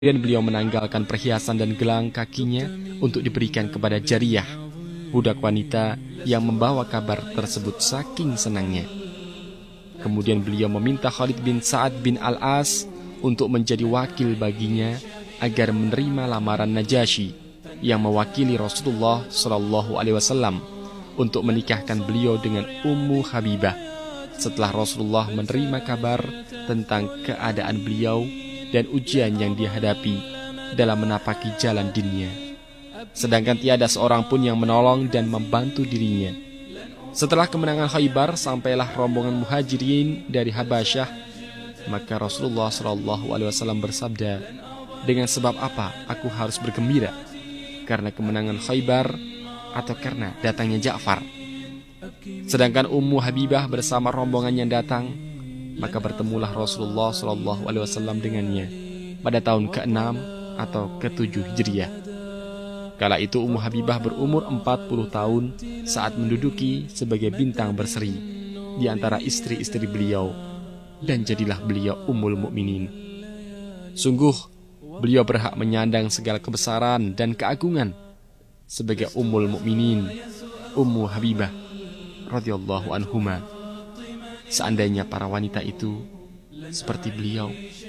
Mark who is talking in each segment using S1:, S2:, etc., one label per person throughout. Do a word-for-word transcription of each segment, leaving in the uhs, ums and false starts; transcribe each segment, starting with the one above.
S1: Kemudian beliau menanggalkan perhiasan dan gelang kakinya untuk diberikan kepada Jariyah, budak wanita yang membawa kabar tersebut saking senangnya. Kemudian beliau meminta Khalid bin Sa'ad bin Al-As untuk menjadi wakil baginya agar menerima lamaran Najasyi yang mewakili Rasulullah shallallahu alaihi wasallam untuk menikahkan beliau dengan Ummu Habibah setelah Rasulullah menerima kabar tentang keadaan beliau dan ujian yang dihadapi dalam menapaki jalan dinnya. Sedangkan tiada seorang pun yang menolong dan membantu dirinya. Setelah kemenangan Khaybar, sampailah rombongan muhajirin dari Habasyah. Maka Rasulullah shallallahu alaihi wasallam bersabda, dengan sebab apa aku harus bergembira? Karena kemenangan Khaybar atau karena datangnya Ja'far? Sedangkan Ummu Habibah bersama rombongan yang datang, maka bertemulah Rasulullah shallallahu alaihi wasallam dengannya pada tahun keenam atau ketujuh Hijriah. Kala itu Ummu Habibah berumur empat puluh tahun saat menduduki sebagai bintang berseri di antara istri-istri beliau, dan jadilah beliau Ummul Mukminin. Sungguh beliau berhak menyandang segala kebesaran dan keagungan sebagai Ummul Mukminin, Ummu Habibah radhiyallahu anhuma. Seandainya para wanita itu seperti beliau,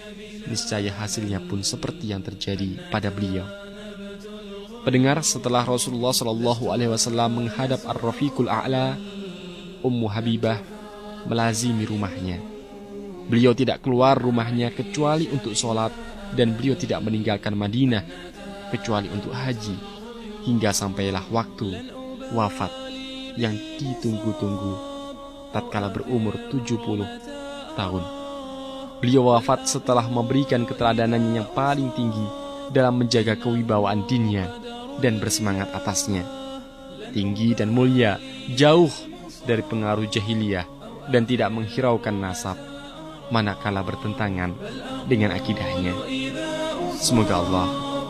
S1: niscaya hasilnya pun seperti yang terjadi pada beliau. Pendengar, setelah Rasulullah shallallahu alaihi wasallam menghadap Ar-Rafiqul A'la, Ummu Habibah melazimi rumahnya. Beliau tidak keluar rumahnya kecuali untuk sholat, dan beliau tidak meninggalkan Madinah kecuali untuk haji, hingga sampailah waktu wafat yang ditunggu-tunggu tatkala berumur tujuh puluh tahun. Beliau wafat setelah memberikan keteladanannya yang paling tinggi dalam menjaga kewibawaan dinnya dan bersemangat atasnya. Tinggi dan mulia, jauh dari pengaruh jahiliyah dan tidak menghiraukan nasab manakala bertentangan dengan akidahnya. Semoga Allah